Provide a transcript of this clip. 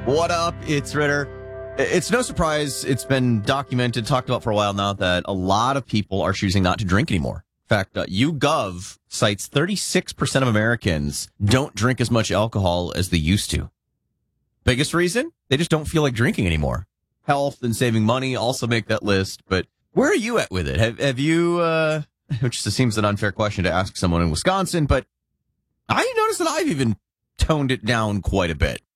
What up? It's Ritter. It's no surprise. It's been documented, talked about for a while now, that a lot of people are choosing not to drink anymore. In fact, YouGov cites 36% of Americans don't drink as much alcohol as they used to. Biggest reason? They just don't feel like drinking anymore. Health and saving money also make that list, but where are you at with it? Have you, which seems an unfair question to ask someone in Wisconsin, but I noticed that I've even toned it down quite a bit.